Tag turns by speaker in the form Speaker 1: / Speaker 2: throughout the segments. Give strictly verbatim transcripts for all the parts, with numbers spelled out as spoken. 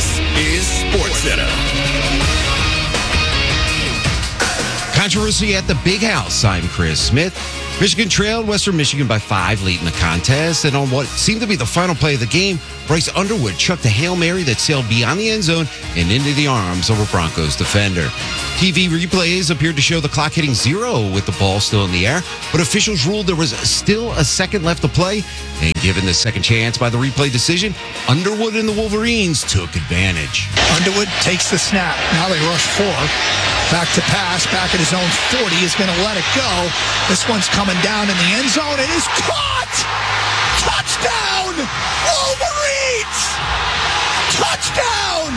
Speaker 1: This is SportsCenter.
Speaker 2: Controversy at the Big House. I'm Chris Smith. Michigan trailed Western Michigan by five late in the contest, and on what seemed to be the final play of the game, Bryce Underwood chucked a Hail Mary that sailed beyond the end zone and into the arms of a Broncos defender. T V replays appeared to show the clock hitting zero with the ball still in the air, but officials ruled there was still a second left to play, and given the second chance by the replay decision, Underwood and the Wolverines took advantage.
Speaker 3: Underwood takes the snap. Now they rush four. Back to pass, back at his own forty, is going to let it go. This one's coming down in the end zone. It is caught! Touchdown! Wolverines! Touchdown!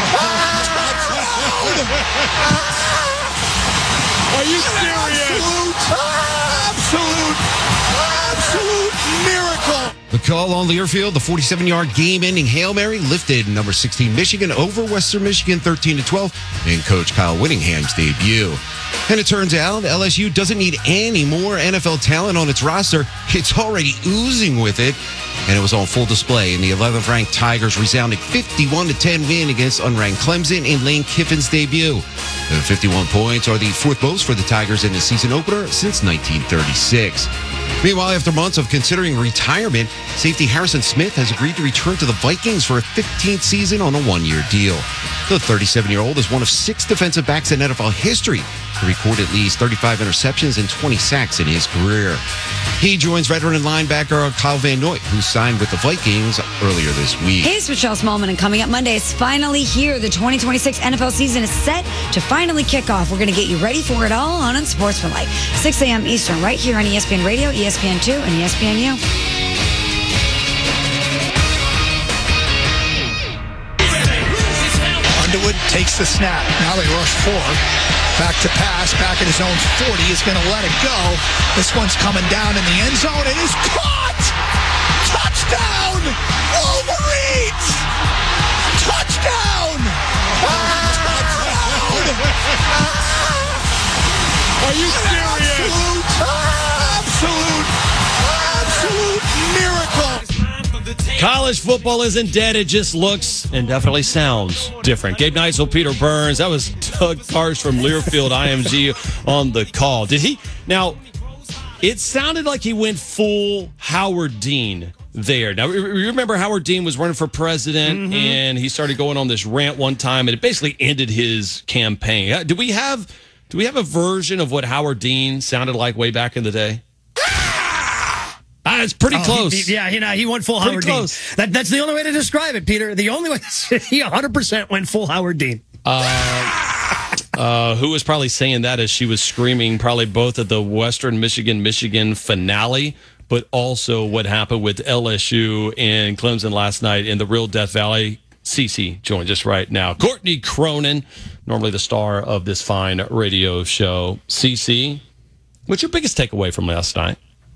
Speaker 4: Are you serious?
Speaker 3: Absolute, absolute, absolute miracle.
Speaker 2: The call on Learfield, the forty-seven-yard game-ending Hail Mary lifted number sixteen Michigan over Western Michigan thirteen to twelve in Coach Kyle Whittingham's debut. And it turns out L S U doesn't need any more N F L talent on its roster. It's already oozing with it. And it was on full display in the eleventh-ranked Tigers' resounding fifty-one to ten win against unranked Clemson in Lane Kiffin's debut. The fifty-one points are the fourth most for the Tigers in the season opener since nineteen thirty-six. Meanwhile, after months of considering retirement, safety Harrison Smith has agreed to return to the Vikings for a fifteenth season on a one-year deal. The thirty-seven-year-old is one of six defensive backs in N F L history to record at least thirty-five interceptions and twenty sacks in his career. He joins veteran linebacker Kyle Van Noy, who signed with the Vikings earlier this week.
Speaker 5: Hey, it's Michelle Smallman, and coming up Monday, it's finally here. The twenty twenty-six N F L season is set to finally kick off. We're going to get you ready for it all on Unsportsmanlike, six a.m. Eastern, right here on E S P N Radio, E S P N two, and E S P N U.
Speaker 3: Underwood takes the snap. Now they rush four. Back to pass, back at his own forty, is going to let it go. This one's coming down in the end zone. It is caught! Touchdown! Wolverines! Touchdown! Touchdown!
Speaker 4: Are you serious?
Speaker 3: Absolute, absolute, absolute miracle.
Speaker 6: College football isn't dead. It just looks and definitely sounds different. Gabe Neitzel, Peter Burns. That was Doug Karsh from Learfield I M G on the call. Did he? Now, it sounded like he went full Howard Dean there. Now, you remember Howard Dean was running for president, mm-hmm. and he started going on this rant one time, and it basically ended his campaign. Do we have, do we have a version of what Howard Dean sounded like way back in the day? Ah, it's pretty
Speaker 7: oh,
Speaker 6: close.
Speaker 7: He, he, yeah, you know, he went full
Speaker 6: pretty
Speaker 7: Howard
Speaker 6: close.
Speaker 7: Dean. That, that's the only way to describe it, Peter. The only way, he one hundred percent went full Howard Dean.
Speaker 6: Uh, uh, who was probably saying that as she was screaming probably both at the Western Michigan, Michigan finale, but also what happened with L S U and Clemson last night in the real Death Valley. Cece joins us right now. Courtney Cronin, normally the star of this fine radio show. Cece, what's your biggest takeaway from last night?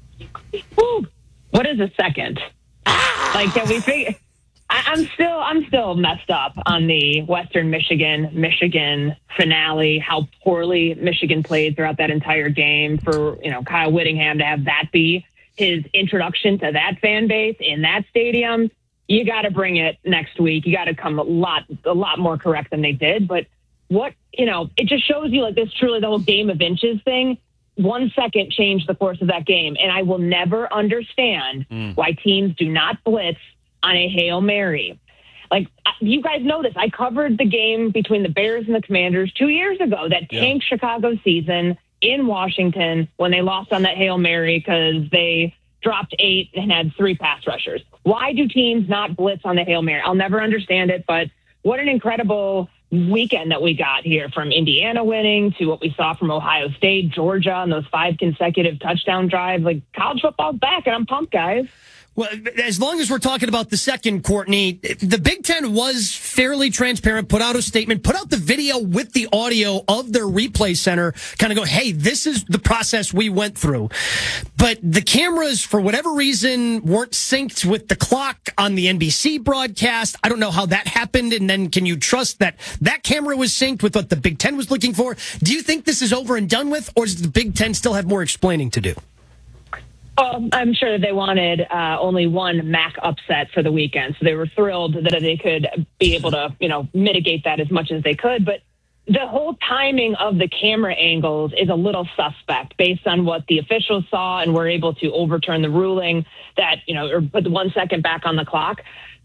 Speaker 8: Ooh, what is a second? Like, can we figure? I, I'm still, I'm still messed up on the Western Michigan, Michigan finale. How poorly Michigan played throughout that entire game. For you know Kyle Whittingham to have that be his introduction to that fan base in that stadium. You got to bring it next week. You got to come a lot, a lot more correct than they did. But what you know, it just shows you like this truly the whole game of inches thing. One second changed the course of that game. And I will never understand mm. why teams do not blitz on a Hail Mary. Like, you guys know this. I covered the game between the Bears and the Commanders two years ago, that yeah. tanked Chicago season in Washington when they lost on that Hail Mary because they dropped eight and had three pass rushers. Why do teams not blitz on the Hail Mary? I'll never understand it, but what an incredible weekend that we got here, from Indiana winning to what we saw from Ohio State, Georgia, and those five consecutive touchdown drives. Like, college football's back, and I'm pumped, guys.
Speaker 7: Well, as long as we're talking about the second, Courtney, the Big Ten was fairly transparent, put out a statement, put out the video with the audio of their replay center, kind of go, hey, this is the process we went through. But the cameras, for whatever reason, weren't synced with the clock on the N B C broadcast. I don't know how that happened. And then can you trust that that camera was synced with what the Big Ten was looking for? Do you think this is over and done with, or does the Big Ten still have more explaining to do?
Speaker 8: Well, I'm sure that they wanted uh, only one M A C upset for the weekend, so they were thrilled that they could be able to, you know, mitigate that as much as they could. But the whole timing of the camera angles is a little suspect based on what the officials saw and were able to overturn the ruling that, you know, or put the one second back on the clock.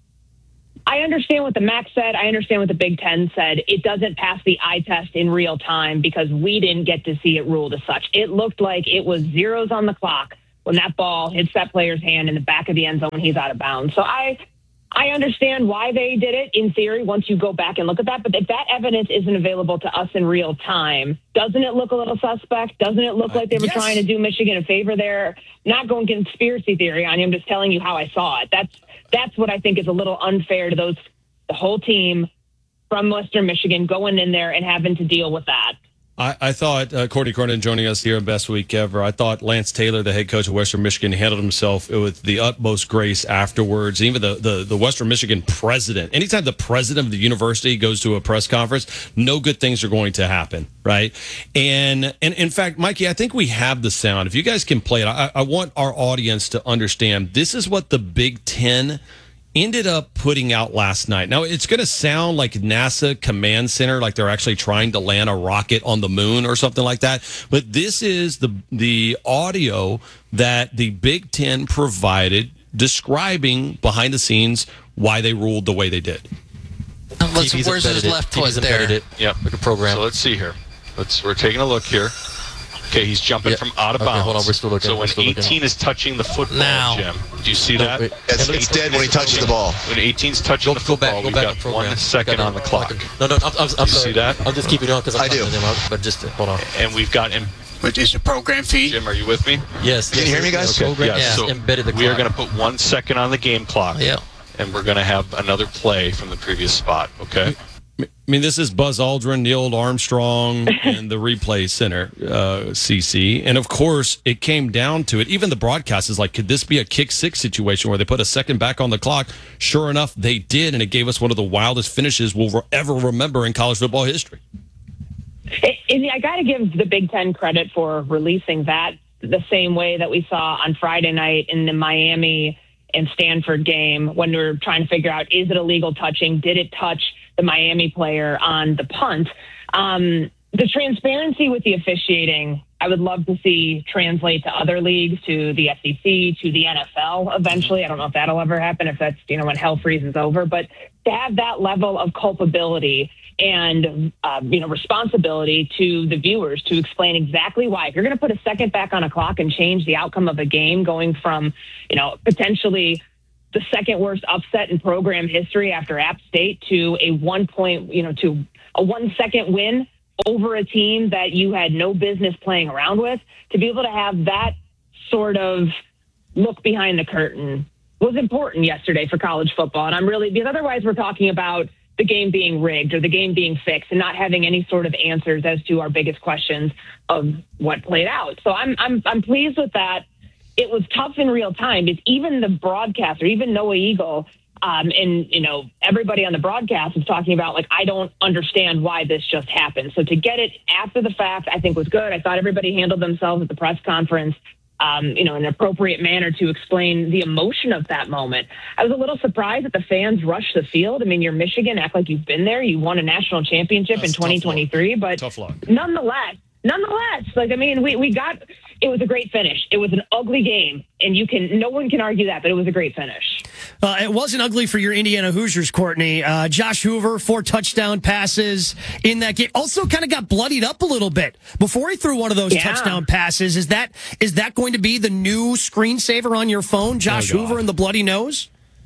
Speaker 8: I understand what the M A C said. I understand what the Big Ten said. It doesn't pass the eye test in real time because we didn't get to see it ruled as such. It looked like it was zeros on the clock when that ball hits that player's hand in the back of the end zone, he's out of bounds. So I I understand why they did it in theory once you go back and look at that. But if that evidence isn't available to us in real time, doesn't it look a little suspect? Doesn't it look like they were
Speaker 7: yes.
Speaker 8: trying to do Michigan a favor there? Not going conspiracy theory on you. I'm just telling you how I saw it. That's that's what I think is a little unfair to those the whole team from Western Michigan going in there and having to deal with that.
Speaker 6: I, I thought, uh, Courtney Cronin joining us here in Best Week Ever, I thought Lance Taylor, the head coach of Western Michigan, handled himself with the utmost grace afterwards. Even the, the, the Western Michigan president, anytime the president of the university goes to a press conference, no good things are going to happen, right? And, and in fact, Mikey, I think we have the sound. If you guys can play it, I, I want our audience to understand this is what the Big Ten ended up putting out last night. Now, it's going to sound like NASA Command Center, like they're actually trying to land a rocket on the moon or something like that. But this is the the audio that the Big Ten provided describing behind the scenes why they ruled the way they did.
Speaker 9: Let's, where's his left foot there?
Speaker 10: It. Yep. Like a program. So let's see here. Let's we're taking a look here. Okay, he's jumping
Speaker 9: yep.
Speaker 10: from out of
Speaker 9: okay,
Speaker 10: bounds.
Speaker 9: Hold on, we're still looking.
Speaker 10: So when
Speaker 9: still
Speaker 10: eighteen
Speaker 9: looking.
Speaker 10: is touching the football,
Speaker 9: now.
Speaker 10: Jim, do you see
Speaker 9: no,
Speaker 10: that?
Speaker 11: It's, it's dead when he touches the ball.
Speaker 10: When eighteen's touching
Speaker 9: go,
Speaker 10: the football,
Speaker 9: go back, go
Speaker 10: we've
Speaker 9: back
Speaker 10: got one second on the clock.
Speaker 9: No, no, I'm, I'm, I'm
Speaker 10: do you
Speaker 9: sorry.
Speaker 10: see that?
Speaker 9: I'll just keep it on because I'm
Speaker 11: I do.
Speaker 9: Him out, but just hold on.
Speaker 10: And we've got him.
Speaker 11: Which is the program feed.
Speaker 10: Jim, are you with me?
Speaker 9: Yes.
Speaker 11: Can
Speaker 9: yes,
Speaker 11: you hear me, guys?
Speaker 10: Okay.
Speaker 9: Yeah,
Speaker 10: Yeah. So
Speaker 9: embedded the
Speaker 10: we are
Speaker 9: clock.
Speaker 10: going to put one second on the game clock.
Speaker 9: Yeah.
Speaker 10: And we're going to have another play from the previous spot. Okay.
Speaker 6: I mean, this is Buzz Aldrin, Neil Armstrong, and the replay center, uh, C C. And, of course, it came down to it. Even the broadcast is like, could this be a kick six situation where they put a second back on the clock? Sure enough, they did, and it gave us one of the wildest finishes we'll ever remember in college football history.
Speaker 8: And I got to give the Big Ten credit for releasing that the same way that we saw on Friday night in the Miami and Stanford game when we were trying to figure out, is it illegal touching? Did it touch the Miami player on the punt? Um, the transparency with the officiating, I would love to see translate to other leagues, to the S E C, to the N F L eventually. I don't know if that'll ever happen, if that's, you know, when hell freezes over, but to have that level of culpability and, uh, you know, responsibility to the viewers to explain exactly why. If you're going to put a second back on a clock and change the outcome of a game going from, you know, potentially the second worst upset in program history after App State to a one point, you know, to a one second win over a team that you had no business playing around with, to be able to have that sort of look behind the curtain was important yesterday for college football. And I'm really, because otherwise we're talking about the game being rigged or the game being fixed and not having any sort of answers as to our biggest questions of what played out. So I'm, I'm, I'm pleased with that. It was tough in real time because even the broadcaster, even Noah Eagle, um, and, you know, everybody on the broadcast was talking about, like, I don't understand why this just happened. So to get it after the fact, I think was good. I thought everybody handled themselves at the press conference, um, you know, in an appropriate manner to explain the emotion of that moment. I was a little surprised that the fans rushed the field. I mean, you're Michigan, act like you've been there. You won a national championship
Speaker 6: That's
Speaker 8: in twenty twenty-three,
Speaker 6: tough
Speaker 8: but
Speaker 6: tough luck.
Speaker 8: nonetheless, nonetheless, like, I mean, we, we got, it was a great finish. It was an ugly game, and you can, no one can argue that, but it was a great finish.
Speaker 7: Uh, it wasn't ugly for your Indiana Hoosiers, Courtney. Uh, Josh Hoover, four touchdown passes in that game. Also kind of got bloodied up a little bit before he threw one of those
Speaker 8: Yeah.
Speaker 7: touchdown passes. Is that is that going to be the new screensaver on your phone, Josh
Speaker 6: Oh, God.
Speaker 7: Hoover and the bloody nose?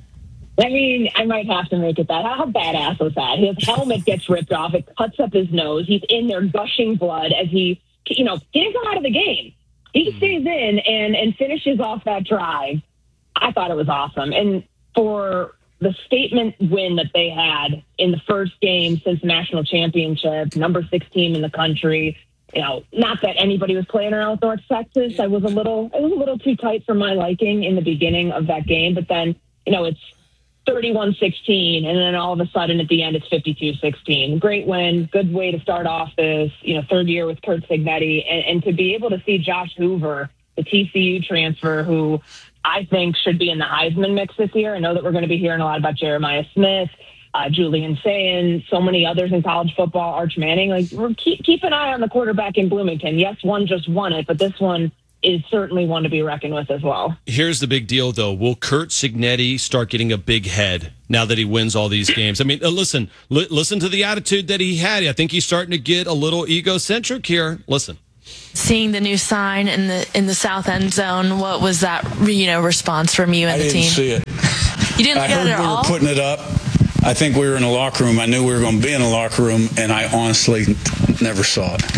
Speaker 8: I mean, I might have to make it that. How badass was that? His helmet gets ripped off. It cuts up his nose. He's in there gushing blood as he, you know, he didn't come out of the game. He stays in and, and finishes off that drive. I thought it was awesome. And for the statement win that they had in the first game since the national championship, number six team in the country, you know, not that anybody was playing around with North Texas. I was a little, it was a little too tight for my liking in the beginning of that game. But then, you know, it's thirty-one sixteen, and then all of a sudden at the end it's fifty-two sixteen. Great win, good way to start off this, you know, third year with Kurt Signetti, and, and to be able to see Josh Hoover the T C U transfer, who I think should be in the Heisman mix this year. I know that we're going to be hearing a lot about Jeremiah Smith, uh, Julian Sayin, so many others in college football, Arch Manning. Like, we're keep, keep an eye on the quarterback in Bloomington. Yes, one just won it, but this one is certainly one to be reckoned with as well.
Speaker 6: Here's the big deal, though. Will Curt Cignetti start getting a big head now that he wins all these games? I mean, uh, listen, li- listen to the attitude that he had. I think he's starting to get a little egocentric here. Listen.
Speaker 12: Seeing the new sign in the in the south end zone, what was that, you know, response from you and
Speaker 13: I
Speaker 12: the team?
Speaker 13: didn't see it.
Speaker 12: You didn't
Speaker 13: I
Speaker 12: get
Speaker 13: heard
Speaker 12: it at
Speaker 13: we
Speaker 12: all?
Speaker 13: were putting it up. I think we were in the locker room. I knew we were going to be in the locker room, and I honestly never saw it.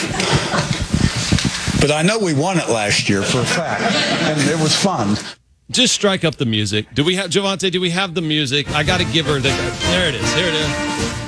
Speaker 13: But I know we won it last year for a fact, and it was fun.
Speaker 6: Just strike up the music. Do we have, Javante, do we have the music? I got to give her the, there it is. Here it is.